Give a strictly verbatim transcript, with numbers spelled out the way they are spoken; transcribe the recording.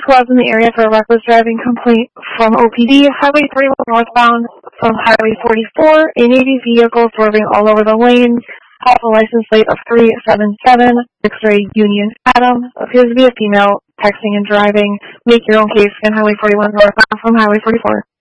squads in the area for a reckless driving complaint from O P D. Highway thirty-one northbound from Highway forty-four. A Navy vehicle swerving all over the lane. Have a license plate of three seven seven, X-ray Union Adam. Appears to be a female, texting and driving. Make your own case in Highway forty-one northbound from Highway forty-four.